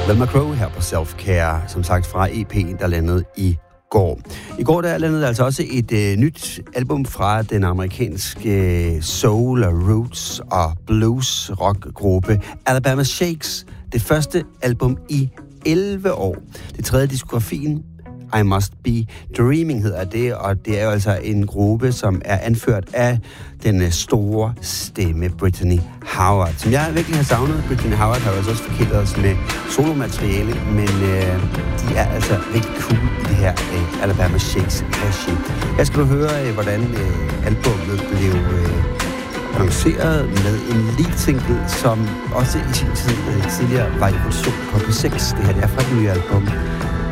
Velma Crow her på Self Care, som sagt fra EP'en, der landede i går. I går der landede altså også et nyt album fra den amerikanske soul, roots og blues rockgruppe Alabama Shakes. Det første album i 11 år. Det tredje diskografien, I Must Be Dreaming hedder det, og det er jo altså en gruppe, som er anført af den store stemme Brittany Howard, som jeg virkelig har savnet. Brittany Howard har jo altså også forkælet os med solomateriale, men de er altså rigtig cool i det her Alabama Shakes regi. Jeg skal nu høre, hvordan albumet blev annonceret med en lead single, som også i sin tid tidligere var i produktion på P6. Det her det er fra et nye album.